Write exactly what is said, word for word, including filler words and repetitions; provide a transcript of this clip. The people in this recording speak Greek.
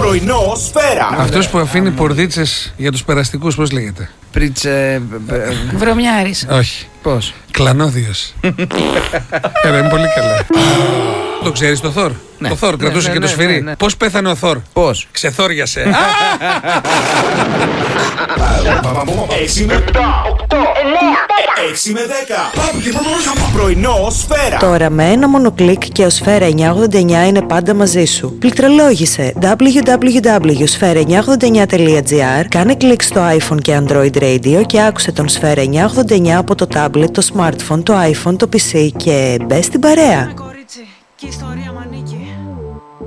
Πρωινό Σφαίρα. Αυτός που αφήνει πορδίτσες για τους περαστικούς, πώς λέγεται? Πρίτσε. Βρωμιάρης. Όχι. Πώς? Κλανόδιος. Έλα, είναι πολύ καλά. Το ξέρεις το Θόρ? Ναι. Το Θόρ κρατούσε Ναι, και ναι, το σφυρί. ναι, ναι. Πώς πέθανε ο Θόρ? Πώς? Ξεθόριασε. έξι με δέκα. Πρωινό Σφαίρα. Τώρα με ένα μόνο κλικ και ο Σφαίρα εννιακόσια ογδόντα εννιά είναι πάντα μαζί σου. Πληκτρολόγησε double-u double-u double-u τελεία σφαίρα εννιακόσια ογδόντα εννιά τελεία τζι άρ, κάνε κλικ στο iPhone και Android Radio και άκουσε τον Σφαίρα εννιακόσια ογδόντα εννιά από το tablet, το smartphone, το iPhone, το πι σι και μπες στην παρέα. Κορίτσι, και η ιστορία